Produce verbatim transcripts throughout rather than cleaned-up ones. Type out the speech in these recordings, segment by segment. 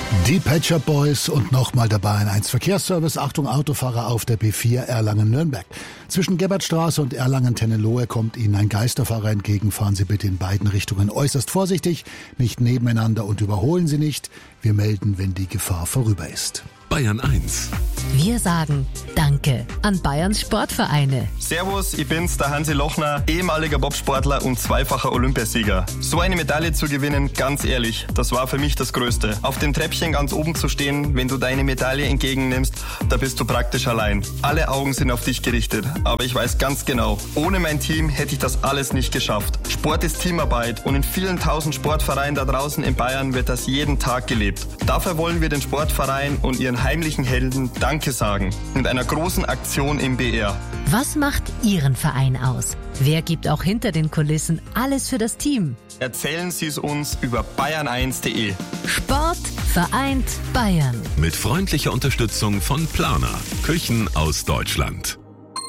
Die Pet Shop Boys und nochmal der Bayern eins Verkehrsservice. Achtung Autofahrer auf der B vier Erlangen-Nürnberg. Zwischen Gerbertstraße und Erlangen-Tennelohe kommt Ihnen ein Geisterfahrer entgegen. Fahren Sie bitte in beiden Richtungen äußerst vorsichtig, nicht nebeneinander und überholen Sie nicht. Wir melden, wenn die Gefahr vorüber ist. Bayern eins. Wir sagen Danke an Bayerns Sportvereine. Servus, ich bin's, der Hansi Lochner, ehemaliger Bobsportler und zweifacher Olympiasieger. So eine Medaille zu gewinnen, ganz ehrlich, das war für mich das Größte. Auf dem Treppchen ganz oben zu stehen, wenn du deine Medaille entgegennimmst, da bist du praktisch allein. Alle Augen sind auf dich gerichtet, aber ich weiß ganz genau, ohne mein Team hätte ich das alles nicht geschafft. Sport ist Teamarbeit und in vielen tausend Sportvereinen da draußen in Bayern wird das jeden Tag gelebt. Dafür wollen wir den Sportverein und ihren heimlichen Helden Danke sagen. Mit einer großen Aktion im B R. Was macht Ihren Verein aus? Wer gibt auch hinter den Kulissen alles für das Team? Erzählen Sie es uns über bayern eins punkt de. Sport vereint Bayern. Mit freundlicher Unterstützung von Planer. Küchen aus Deutschland.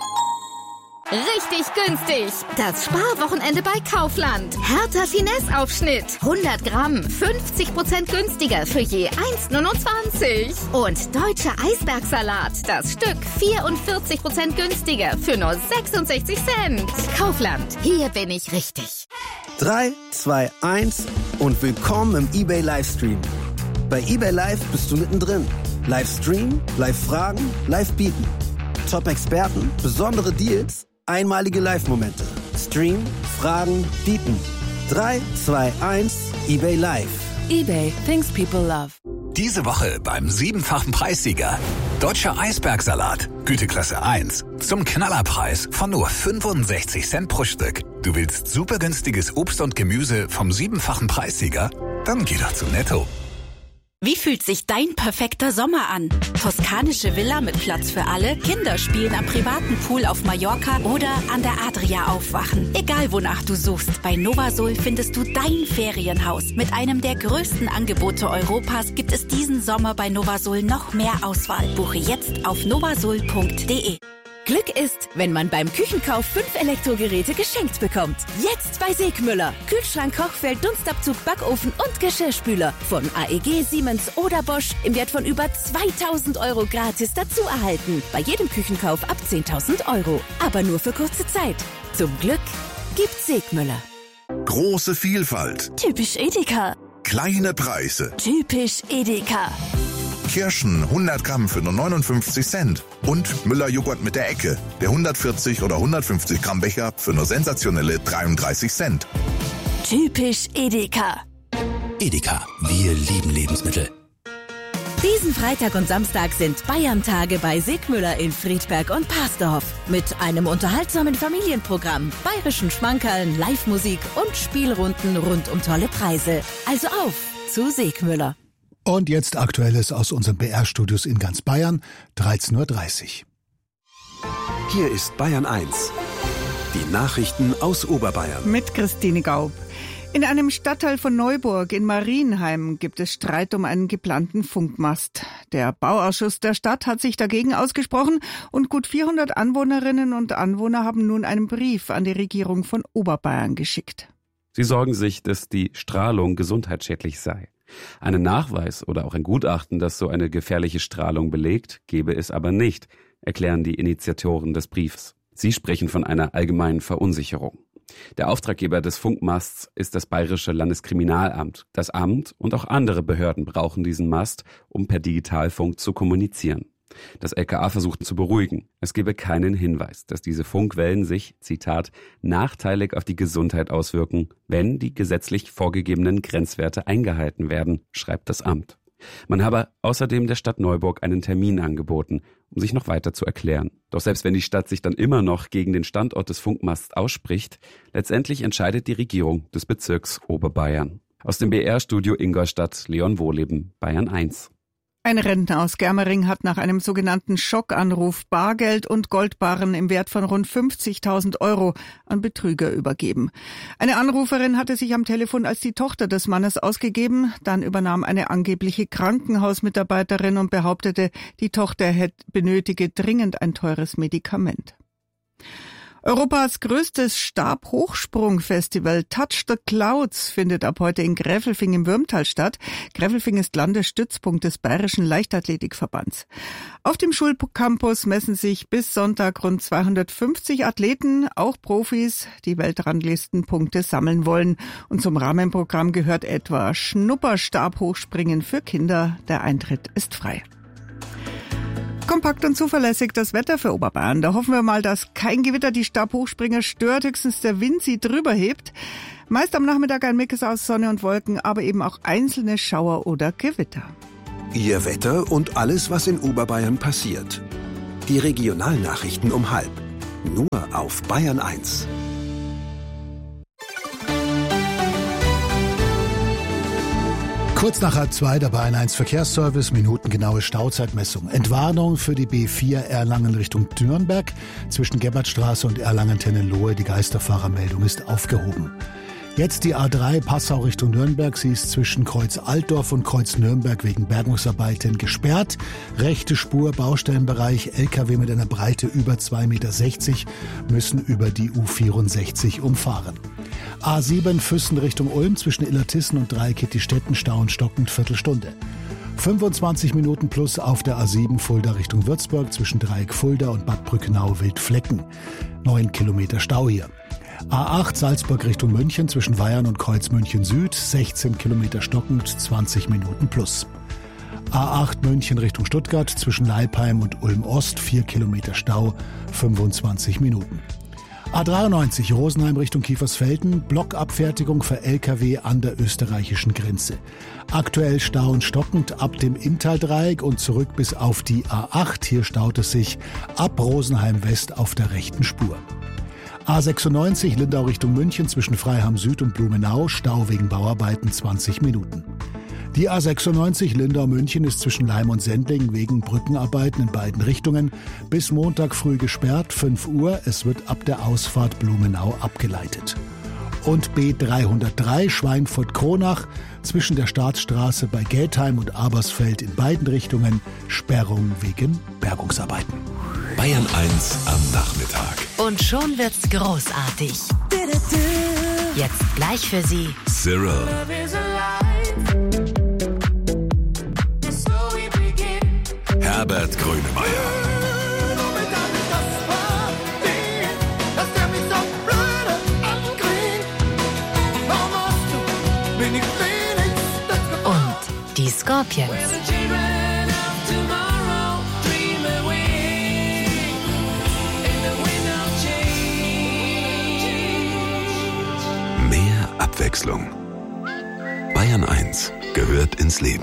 Richtig günstig. Das Sparwochenende bei Kaufland. Hertha Finesse-Aufschnitt. hundert Gramm, fünfzig Prozent günstiger für je eins neunundzwanzig. Und deutscher Eisbergsalat. Das Stück vierundvierzig Prozent günstiger für nur sechsundsechzig Cent. Kaufland. Hier bin ich richtig. drei, zwei, eins und willkommen im eBay Livestream. Bei eBay Live bist du mittendrin. Livestream, Live-Fragen, Live-Bieten. Top-Experten, besondere Deals, einmalige Live-Momente. Stream, Fragen, Bieten. drei, zwei, eins, eBay Live. eBay, things people love. Diese Woche beim siebenfachen Preissieger. Deutscher Eisbergsalat, Güteklasse eins. Zum Knallerpreis von nur fünfundsechzig Cent pro Stück. Du willst super günstiges Obst und Gemüse vom siebenfachen Preissieger? Dann geh doch zu Netto. Wie fühlt sich dein perfekter Sommer an? Toskanische Villa mit Platz für alle, Kinder spielen am privaten Pool auf Mallorca oder an der Adria aufwachen. Egal wonach du suchst, bei Novasol findest du dein Ferienhaus. Mit einem der größten Angebote Europas gibt es diesen Sommer bei Novasol noch mehr Auswahl. Buche jetzt auf novasol punkt de. Glück ist, wenn man beim Küchenkauf fünf Elektrogeräte geschenkt bekommt. Jetzt bei Segmüller. Kühlschrank, Kochfeld, Dunstabzug, Backofen und Geschirrspüler. Von A E G, Siemens oder Bosch im Wert von über zweitausend Euro gratis dazu erhalten. Bei jedem Küchenkauf ab zehntausend Euro. Aber nur für kurze Zeit. Zum Glück gibt's Segmüller. Große Vielfalt. Typisch Edeka. Kleine Preise. Typisch Edeka. Kirschen hundert Gramm für nur neunundfünfzig Cent. Und Müller-Joghurt mit der Ecke. Der hundertvierzig oder hundertfünfzig Gramm Becher für nur sensationelle dreiunddreißig Cent. Typisch Edeka. Edeka, wir lieben Lebensmittel. Diesen Freitag und Samstag sind Bayern-Tage bei Segmüller in Friedberg und Parsdorf. Mit einem unterhaltsamen Familienprogramm, bayerischen Schmankerln, Live-Musik und Spielrunden rund um tolle Preise. Also auf zu Segmüller. Und jetzt Aktuelles aus unseren B R-Studios in ganz Bayern, dreizehn Uhr dreißig. Hier ist Bayern eins. Die Nachrichten aus Oberbayern. Mit Christine Gaub. In einem Stadtteil von Neuburg in Marienheim gibt es Streit um einen geplanten Funkmast. Der Bauausschuss der Stadt hat sich dagegen ausgesprochen und gut vierhundert Anwohnerinnen und Anwohner haben nun einen Brief an die Regierung von Oberbayern geschickt. Sie sorgen sich, dass die Strahlung gesundheitsschädlich sei. Einen Nachweis oder auch ein Gutachten, das so eine gefährliche Strahlung belegt, gebe es aber nicht, erklären die Initiatoren des Briefes. Sie sprechen von einer allgemeinen Verunsicherung. Der Auftraggeber des Funkmasts ist das Bayerische Landeskriminalamt. Das Amt und auch andere Behörden brauchen diesen Mast, um per Digitalfunk zu kommunizieren. Das L K A versucht zu beruhigen. Es gebe keinen Hinweis, dass diese Funkwellen sich, Zitat, nachteilig auf die Gesundheit auswirken, wenn die gesetzlich vorgegebenen Grenzwerte eingehalten werden, schreibt das Amt. Man habe außerdem der Stadt Neuburg einen Termin angeboten, um sich noch weiter zu erklären. Doch selbst wenn die Stadt sich dann immer noch gegen den Standort des Funkmasts ausspricht, letztendlich entscheidet die Regierung des Bezirks Oberbayern. Aus dem B R-Studio Ingolstadt, Leon Wohleben, Bayern eins. Ein Rentner aus Germering hat nach einem sogenannten Schockanruf Bargeld und Goldbarren im Wert von rund fünfzigtausend Euro an Betrüger übergeben. Eine Anruferin hatte sich am Telefon als die Tochter des Mannes ausgegeben. Dann übernahm eine angebliche Krankenhausmitarbeiterin und behauptete, die Tochter hätte benötige dringend ein teures Medikament. Europas größtes Stabhochsprung-Festival Touch the Clouds findet ab heute in Gräfelfing im Würmtal statt. Gräfelfing ist Landesstützpunkt des Bayerischen Leichtathletikverbands. Auf dem Schulcampus messen sich bis Sonntag rund zweihundertfünfzig Athleten, auch Profis, die Weltranglistenpunkte sammeln wollen. Und zum Rahmenprogramm gehört etwa Schnupperstabhochspringen für Kinder. Der Eintritt ist frei. Kompakt und zuverlässig das Wetter für Oberbayern. Da hoffen wir mal, dass kein Gewitter die Stabhochspringer stört, höchstens der Wind sie drüber hebt. Meist am Nachmittag ein Mix aus Sonne und Wolken, aber eben auch einzelne Schauer oder Gewitter. Ihr Wetter und alles, was in Oberbayern passiert. Die Regionalnachrichten um halb. Nur auf Bayern eins. Kurz nach halb zwei der Bayern eins Verkehrsservice, minutengenaue Stauzeitmessung. Entwarnung für die B vier Erlangen Richtung Nürnberg. Zwischen Gebhardstraße und Erlangen-Tennelohe, die Geisterfahrermeldung ist aufgehoben. Jetzt die A drei Passau Richtung Nürnberg. Sie ist zwischen Kreuz Altdorf und Kreuz Nürnberg wegen Bergungsarbeiten gesperrt. Rechte Spur, Baustellenbereich. L K W mit einer Breite über zwei Meter sechzig müssen über die U vierundsechzig umfahren. A sieben Füssen Richtung Ulm zwischen Illertissen und Dreieckittistetten Stau und stockend Viertelstunde. fünfundzwanzig Minuten plus auf der A sieben Fulda Richtung Würzburg zwischen Dreieck Fulda und Bad Brückenau-Wildflecken. Neun Kilometer Stau hier. A acht Salzburg Richtung München zwischen Weyern und Kreuz München Süd, sechzehn Kilometer stockend, zwanzig Minuten plus. A acht München Richtung Stuttgart zwischen Leipheim und Ulm Ost, vier Kilometer Stau, fünfundzwanzig Minuten. A dreiundneunzig Rosenheim Richtung Kiefersfelden, Blockabfertigung für L K W an der österreichischen Grenze. Aktuell Stau und stockend ab dem Inntaldreieck und zurück bis auf die A acht. Hier staut es sich ab Rosenheim West auf der rechten Spur. A sechsundneunzig Lindau Richtung München zwischen Freiham Süd und Blumenau, Stau wegen Bauarbeiten zwanzig Minuten. Die A sechsundneunzig Lindau-München ist zwischen Leim und Sendling wegen Brückenarbeiten in beiden Richtungen bis Montag früh gesperrt, fünf Uhr. Es wird ab der Ausfahrt Blumenau abgeleitet. Und B dreihundertdrei Schweinfurt-Kronach zwischen der Staatsstraße bei Geldheim und Abersfeld in beiden Richtungen, Sperrung wegen Bergungsarbeiten. Bayern eins am Nachmittag. Und schon wird's großartig. Jetzt gleich für Sie Cyril. Herbert Grönemeyer. und die Scorpions. Mehr Abwechslung. Bayern eins gehört ins Leben.